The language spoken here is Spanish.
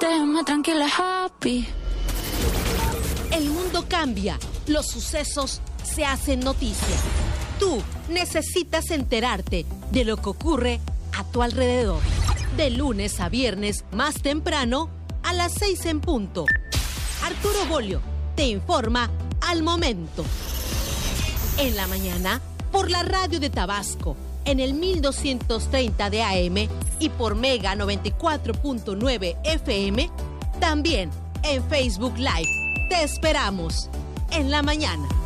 Déjame tranquila, happy. El mundo cambia, los sucesos se hacen noticia. Tú necesitas enterarte de lo que ocurre a tu alrededor. De lunes a viernes, más temprano, a las 6 en punto. Arturo Bolio te informa al momento. En la mañana, por la radio de Tabasco, en el 1230 de AM y por Mega 94.9 FM, también en Facebook Live. Te esperamos en la mañana.